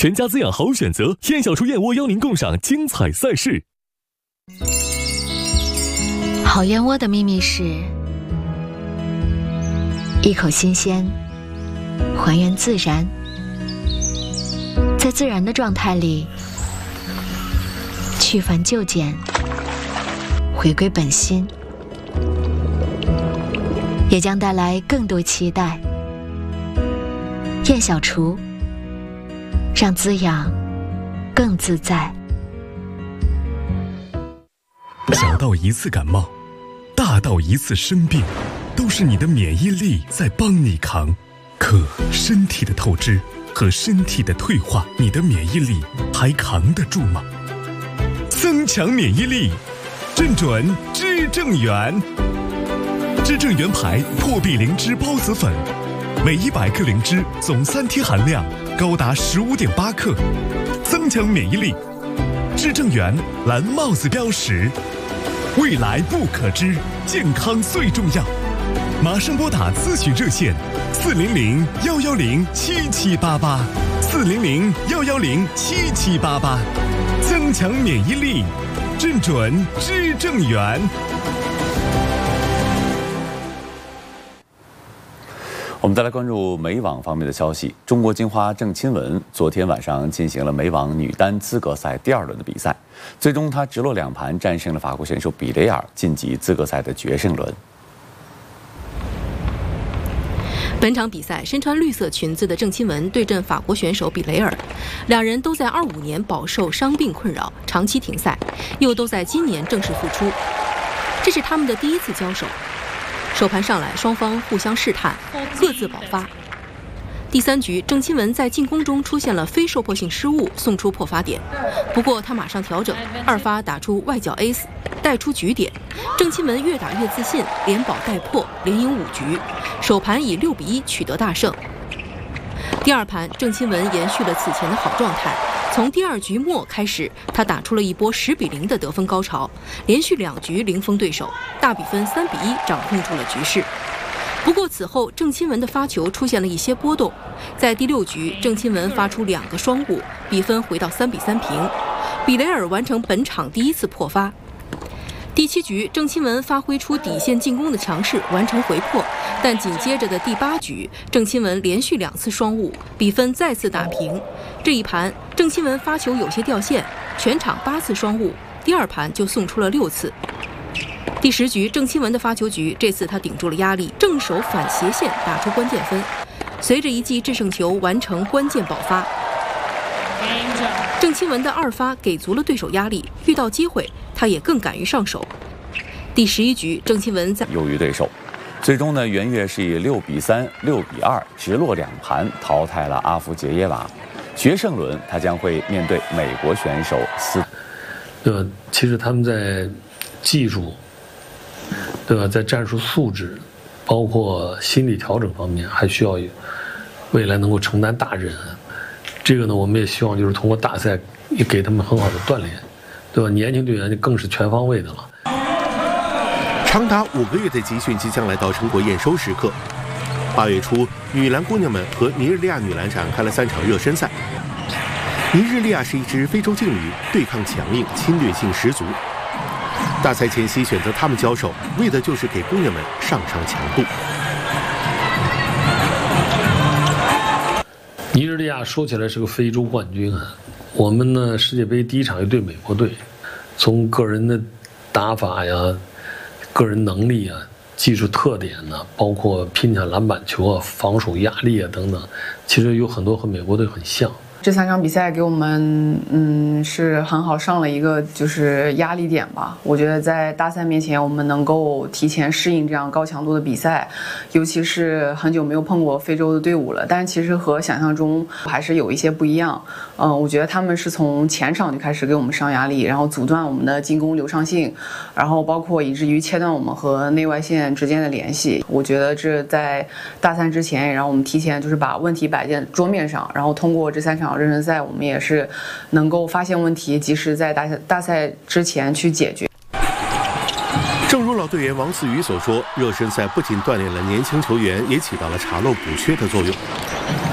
全家滋养好选择，燕小厨燕窝邀您共赏精彩赛事。 好燕窝的秘密是一口新鲜，还原自然，在自然的状态里去繁就简，回归本心，也将带来更多期待。燕小厨，让滋养更自在。 小到一次感冒，大到一次生病，都是你的免疫力在帮你扛。可身体的透支和身体的退化，你的免疫力还扛得住吗？增强免疫力，正准知正元。知正元牌破壁灵芝孢子粉，每100克灵芝总3天含量高达15.8克，增强免疫力。知正元蓝帽子标识，未来不可知，健康最重要。马上拨打咨询热线400-110-7788，400-110-7788，增强免疫力，正准知正元。 我们再来关注美网方面的消息。中国金花郑钦文昨天晚上进行了美网女单资格赛第2轮的比赛，最终她直落2盘战胜了法国选手比雷尔，晋级资格赛的决胜轮。 本场比赛，身穿绿色裙子的郑钦文对阵法国选手比雷尔，两人都在25年饱受伤病困扰，长期停赛，又都在今年正式复出，这是他们的第一次交手。首盘上来，双方互相试探，各自爆发。第3局，郑钦文在进攻中出现了非受迫性失误，送出破发点。不过他马上调整，2发打出外角 ace， 带出局点。郑钦文越打越自信，连保带破，连赢5局，首盘以6比1取得大胜。第2盘，郑钦文延续了此前的好状态。从第2局末开始，他打出了一波10比0的得分高潮，连续2局零封对手，大比分3比1掌控住了局势。不过此后，郑钦文的发球出现了一些波动，在第6局，郑钦文发出2个双误，比分回到3比3平，比雷尔完成本场第1次破发。第7局，郑钦文发挥出底线进攻的强势，完成回破，但紧接着的第8局，郑钦文连续2次双误，比分再次打平。这一盘，郑钦文发球有些掉线，全场8次双误，第2盘就送出了6次。第10局，郑钦文的发球局，这次他顶住了压力，正手反斜线打出关键分，随着一记制胜球完成关键爆发。郑钦文的2发给足了对手压力，遇到机会他也更敢于上手。第11局，郑钦文在优于对手，最终呢，袁岳是以6比3、6比2直落2盘淘汰了阿夫杰耶娃。决胜轮他将会面对美国选手对吧？其实他们在技术，对吧，在战术素质，包括心理调整方面，还需要未来能够承担大任。这个呢，我们也希望就是通过大赛也给他们很好的锻炼，对吧？年轻队员更是全方位的了。 长达5个月的集训即将来到成果验收时刻。8月初，女篮姑娘们和尼日利亚女篮展开了3场热身赛。尼日利亚是一支非洲劲旅，对抗强硬，侵略性十足。大赛前夕选择他们交手，为的就是给姑娘们上强度。 尼日利亚说起来是个非洲冠军啊，我们呢世界杯第1场就对美国队，从个人的打法呀、个人能力啊、技术特点呢，包括拼抢篮板球啊、防守压力啊等等，其实有很多和美国队很像。 这3场比赛给我们是很好上了一个就是压力点吧。我觉得在大赛面前，我们能够提前适应这样高强度的比赛，尤其是很久没有碰过非洲的队伍了，但是其实和想象中还是有一些不一样。我觉得他们是从前场就开始给我们上压力，然后阻断我们的进攻流畅性，然后包括以至于切断我们和内外线之间的联系。我觉得这在大赛之前也让我们提前就是把问题摆在桌面上，然后通过这3场热身赛，我们也是能够发现问题，及时在大赛之前去解决。 正如老队员王思雨所说，热身赛不仅锻炼了年轻球员，也起到了查漏补缺的作用。